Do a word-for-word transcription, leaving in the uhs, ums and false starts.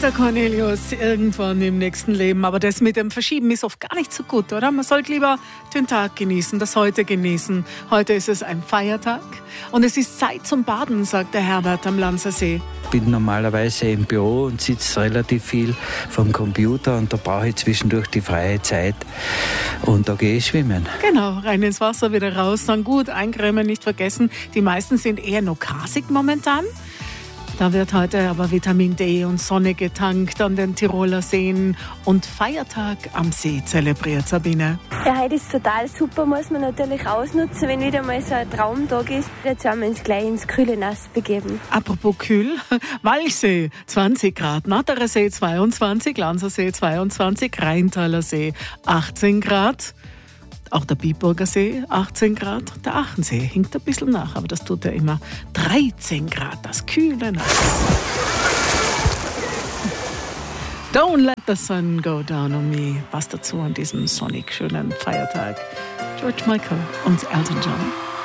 Peter Cornelius irgendwann im nächsten Leben. Aber das mit dem Verschieben ist oft gar nicht so gut, oder? Man sollte lieber den Tag genießen, das Heute genießen. Heute ist es ein Feiertag und es ist Zeit zum Baden, sagt der Herbert am Lanzersee. Ich bin normalerweise im Büro und sitze relativ viel vom Computer und da brauche ich zwischendurch die freie Zeit und da gehe ich schwimmen. Genau, rein ins Wasser, wieder raus, dann gut, eincremen, nicht vergessen. Die meisten sind eher noch kasig momentan. Da wird heute aber Vitamin D und Sonne getankt an den Tiroler Seen und Feiertag am See zelebriert, Sabine. Ja, heute ist total super, muss man natürlich ausnutzen, wenn wieder mal so ein Traumtag ist. Jetzt werden wir uns gleich ins kühle Nass begeben. Apropos kühl, Walchsee zwanzig Grad, Natterer See zweiundzwanzig, Lanzersee zweiundzwanzig, Rheintaler See achtzehn Grad. Auch der Biburger See, achtzehn Grad. Der Achensee hinkt ein bisschen nach, aber das tut er immer. dreizehn Grad, das kühle Nass. Don't let the sun go down on me. Was dazu an diesem sonnig schönen Feiertag? George Michael und Elton John.